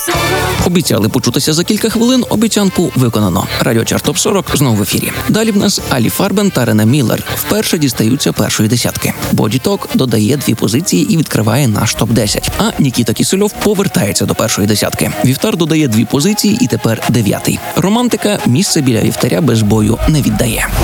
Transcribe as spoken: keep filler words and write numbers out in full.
Обіцяли почутися за кілька хвилин, обіцянку виконано. Радіочарт Топ сорок знову в ефірі. Далі в нас Алі Фарбен та Рене Міллер вперше дістаються першої десятки. Body Talk додає дві позиції і відкриває наш топ десять. А Нікіта Кісельов повертається до першої десятки. Вівтар додає дві позиції і тепер дев'ятий. Романтика місце біля Вівтаря без бою не віддає.